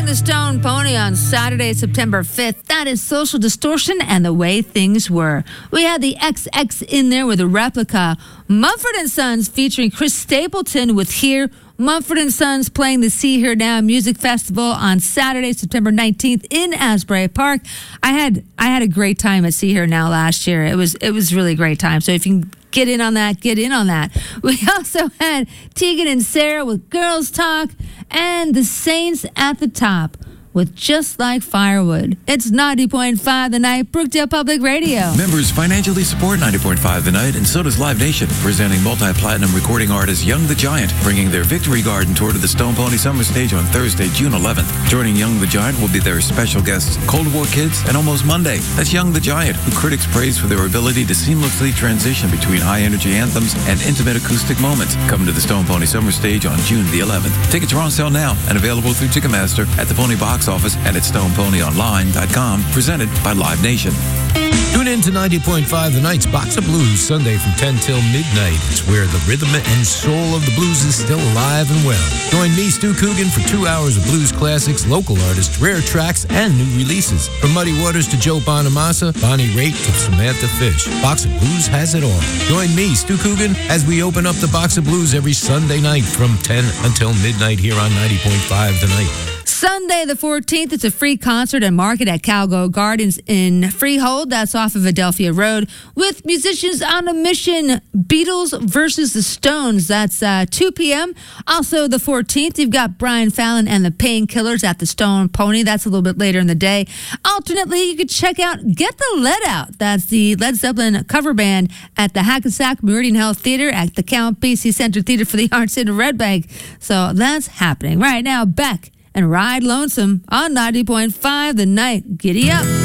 the Stone Pony on Saturday, September 5th. That is Social Distortion and the Way Things Were. We had the XX in there with a replica. Mumford & Sons featuring Chris Stapleton with Here. Mumford & Sons playing the See Here Now Music Festival on Saturday, September 19th in Asbury Park. I had a great time at See Here Now last year. It was really a great time. So if you can get in on that, get in on that. We also had Tegan and Sarah with Girls Talk and the Saints at the Top with Just Like Firewood. It's 90.5 The Night, Brookdale Public Radio. Members financially support 90.5 The Night, and so does Live Nation, presenting multi-platinum recording artist Young the Giant, bringing their Victory Garden tour to the Stone Pony Summer Stage on Thursday, June 11th. Joining Young the Giant will be their special guests, Cold War Kids and Almost Monday. That's Young the Giant, who critics praise for their ability to seamlessly transition between high-energy anthems and intimate acoustic moments. Come to the Stone Pony Summer Stage on June the 11th. Tickets are on sale now and available through Ticketmaster, at the Pony Box Office, and at StonePonyOnline.com, presented by Live Nation. Tune in to 90.5 The Night's Box of Blues, Sunday from 10 till midnight. It's where the rhythm and soul of the blues is still alive and well. Join me, Stu Coogan, for 2 hours of blues classics, local artists, rare tracks, and new releases. From Muddy Waters to Joe Bonamassa, Bonnie Raitt to Samantha Fish, Box of Blues has it all. Join me, Stu Coogan, as we open up the Box of Blues every Sunday night from 10 until midnight here on 90.5 The Night. Sunday the 14th, it's a free concert and market at Calgo Gardens in Freehold. That's off of Adelphia Road with musicians on a mission. Beatles versus the Stones. That's 2 p.m. Also the 14th, you've got Brian Fallon and the Painkillers at the Stone Pony. That's a little bit later in the day. Alternately, you could check out Get the Lead Out. That's the Led Zeppelin cover band at the Hackensack Meridian Health Theater at the Count Basie Center Theater for the Arts in Red Bank. So that's happening right now. Beck and Ride Lonesome on 90.5 The Night. Giddy up.